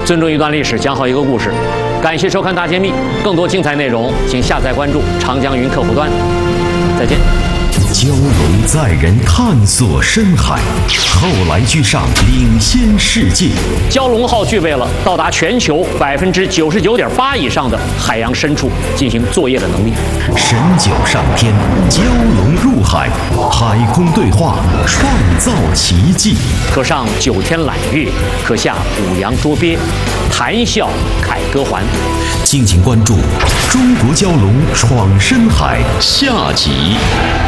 尊重一段历史，讲好一个故事。感谢收看《大揭秘》，更多精彩内容，请下载关注长江云客户端。再见。 蛟龙载人探索深海，后来居上领先世界。 蛟龙号具备了到达全球99.8%以上的海洋深处进行作业的能力。 神九上天，蛟龙入海，海空对话，创造奇迹。 可上9天揽月，可下5洋捉鳖，谈笑凯歌还。 敬请关注《中国蛟龙闯深海》下集。